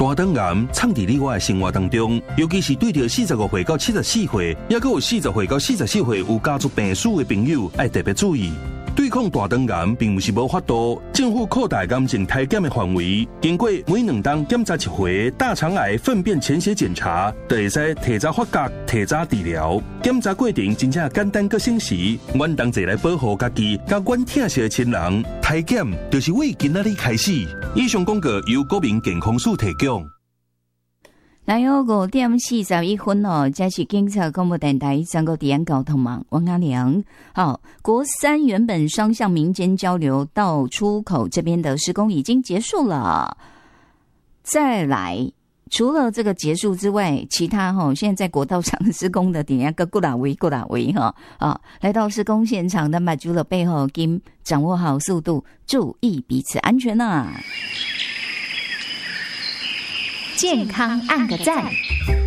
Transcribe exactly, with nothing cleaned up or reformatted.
大肠癌藏伫你我的生活当中，尤其是对着四十五岁到七十四岁，也佮有四十岁到四十四岁有家族病史的朋友，要特别注意。对抗大肠癌并不是无法度，政府扩大癌症体检的范围，经过每两档检查一回大肠癌粪便潜血检查，就会使提早发觉、提早治疗。检查过程真正简单佮省时，阮同齐来保护家己，甲阮疼惜的亲人。体检就是为今仔日开始。以上广告由国民健康署提供。 来哦，五点四十一分哦，这是警察广播电台全国治安交通网，王阿良。好，国三原本双向民间交流到出口这边的施工已经结束了，再来。除了这个结束之外，其他哈、哦，现在在国道上施工的点呀，个过哪位过哪位哈啊，来到施工现场的马住了背后，跟掌握好速度，注意彼此安全呐、啊。 健康按个赞。